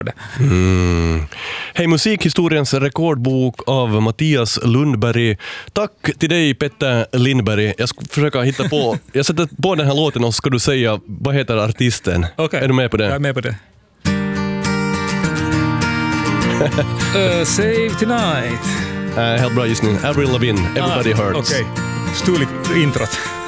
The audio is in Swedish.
Hej, musikhistoriens rekordbok av Mattias Lundberg. Tack till dig, Petter Lindberg. Jag ska försöka hitta på. Jag sätter på den här låten och ska du säga vad heter artisten. Okay. Är du med på det? Jag är med på det. Save Tonight. Helt bra gissning. Avril Lavigne, Everybody Hurts. Okej. Stulit introt.